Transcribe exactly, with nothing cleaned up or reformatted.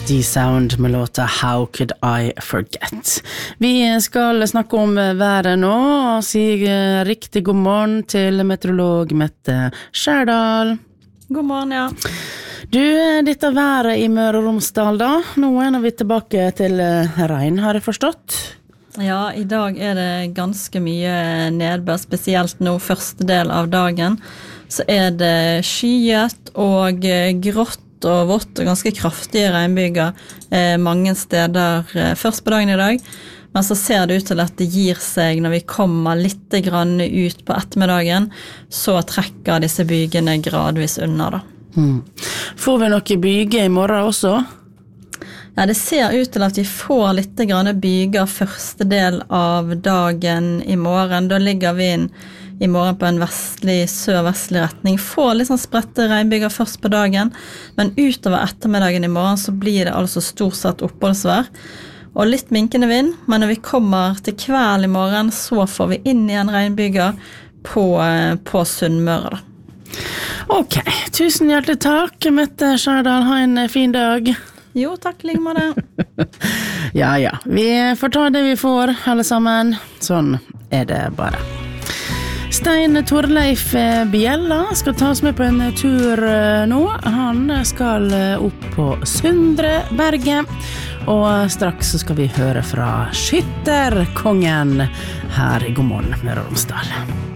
D-Sound med låta How Could I Forget. Vi skal snakke om været nå, og si riktig god morgen til meteorolog Mette Skjerdal. God morgen, ja. Du, dette været i Møre og Romsdal da, nå er vi tilbake til regn, har jeg forstått? Ja, i dag er det ganske mye nedbør, spesielt nå første del av dagen. Så er det skyet og grått og vått og ganske kraftige regnbyger eh, mange steder eh, først på dagen i dag. Men så ser det ut til at det gir seg når vi kommer litt grann ut på ettermiddagen, så trekker disse bygene gradvis unna da. Hmm. Får vi noen byger i morgen også? Ja, det ser ut til at vi får litt grann byger første del av dagen i morgen. Da ligger vi inn i morgen på en vestlig, sør-vestlig retning. Får litt sånn spredte regnbyger først på dagen, men utover ettermiddagen i morgen så blir det altså stort sett oppholdsvær. Og litt minkende vind, men når vi kommer til kveld i morgen, så får vi inn igjen regnbyger på, på Sunnmøre da. Ok, tusen hjertelig takk, Mette Skjerdal. Ha en fin dag. Jo, takk, like med det. Ja, ja. Vi får ta det vi får, alle sammen. Sånn er det bare. Stein Torleif Bjella skal ta oss med på en tur nå. Han skal opp på Sundreberget, og straks så skal vi høre fra Skytterkongen her i God morgen Møre og Romsdal.